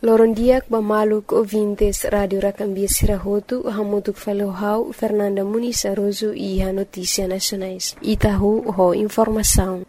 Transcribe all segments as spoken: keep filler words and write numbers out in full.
Lorondiak Bamaluk ouvintes Radio Racambia Sirahotu, Hamutuk Falohau, Fernanda Muniz Aroso e a Notícia Nacionais. Itahu ho informação.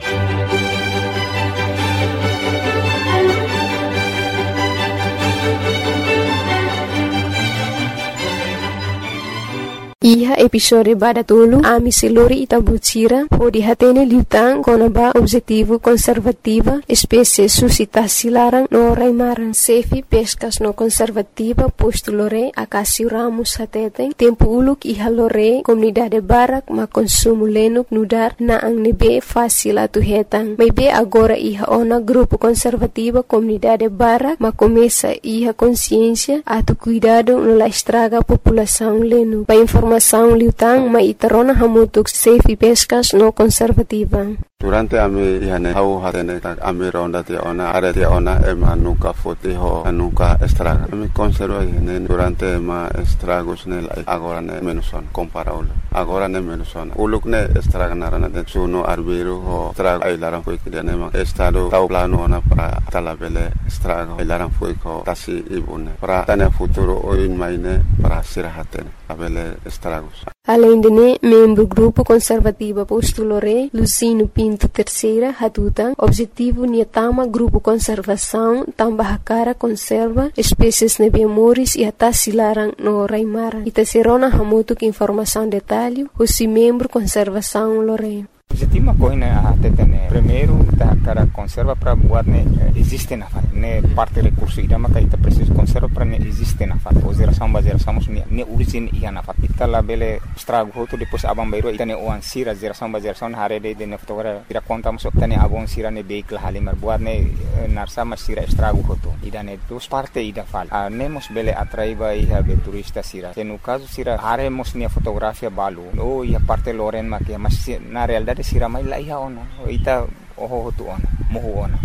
Iha episode badatulu ami siluri itabutira o dihatene liutang konaba objetivo conservativa espécie suscitasi larang no raimaran sefi pescas no conservativa postulore akasi ramus hateten tempo uluk iha lore comunidade barak ma consumo lenuk nudar na ang nebe fácil atu hetang may be agora iha ona grupo conservativa comunidade barak ma começa iha consciência atu cuidado no la estraga população lenu pa informação liutang ma itarona hamutuk safe pescas no conservativa. Durante ami ihane hau hatene tak ami ronda te ona are te ona ema nuka foti ho nuka estraga. Ami conserva ihane durante ma estragos ne agora ne menuson comparable. Agora ne menuson. Uluk ne estraga narana de suno arbiro ho estraga ai laran foi que ne ma estado tau plano ona para talabele estraga ai laran foi ko tasi ibune. Para tane futuro o in maine para sirahatene abele estragos. Além de ne, membro grupo conservativa postulore Lucino Pinto Terceira Hatutan, objetivo niatama grupo conservação tambah cara conserva espécies nebemoris e atasilarang no raimara. Itaserona hamutuk informação detalhe, o membro conservação lore. Objetivo coisa a tetene primeiro da cara conserva para buat ne existe na fa ne parte recurso ida maka ita preciso conserva para ne existe na fa o geração ba geração ne ne origin ia na fa ita la bele estrago hoto depois abang bairo ita ne oan sira geração ba geração hare de ne fotogra ira conta mo tane abon sira ne vehicle halimar buat ne narsa mas sira estrago hoto ida ne dos parte ida fal a nemos bele atraiba ia be turista sira se no caso sira hare mos ne fotografia balu o ia parte loren ma que mas na realidade sira mai la iha ona ita oho tu ona moho ona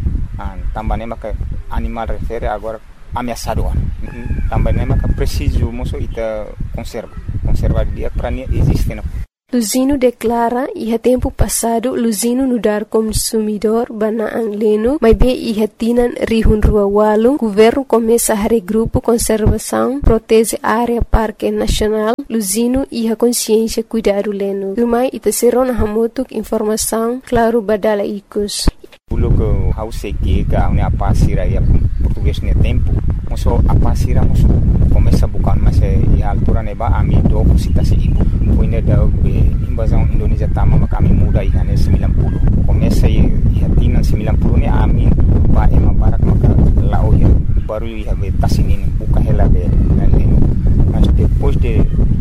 an tambane maka animal refere agora ameaçado ona tambane maka preciso moso ita conserva conserva dia para ne existe na Luzino declara iha tempo passado Luzino nudar consumidor bana ang leno may be iha tinan rihun rua walu governo começa a regrupo conservação protege área parque nacional Luzino iha consciência cuidado leno lumai ita serona hamutuk informação claro badala ikus pulo que hause que ga une apasira ya português ne tempo moso apasira moso começa bukan mas e altura neba ami do cita se ibu puine da invasão Indonesia tama maka ami muda ihane sembilan puluh começa e hatina sembilan puluh ne ami ba ema barak maka lao ya baru iha be tasinin buka hela be nalino mas depois de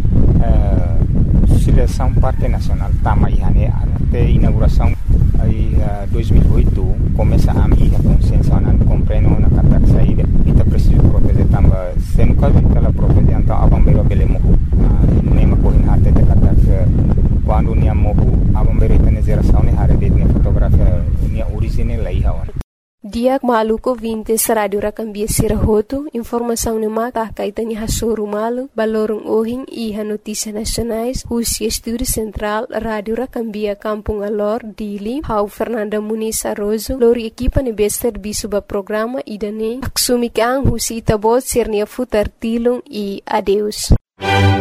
uh, seleção parte nacional tama ihane até inauguração aí uh, dois mil e oito começa a minha consciência na compreendo na kata saída ita preciso proteger tamba sendo caso ela proteger então abambeiro bele mohu nema ko in harte kata quando nia mohu abambeiro ita geração ne hare de nia fotografia nia original lai hawan Diak maluko vintes Radio Racambia Sirahotu, informação ne maka kaitani hasuru malu, balorong ohing iha notícia nacionais, husi estúdio central Radio Racambia Kampung Alor, Dili, hau Fernanda Muniz Aroso, lori equipa ne bester bisuba programa idane, aksumikang husi itabot sirnia futar tilong e adeus.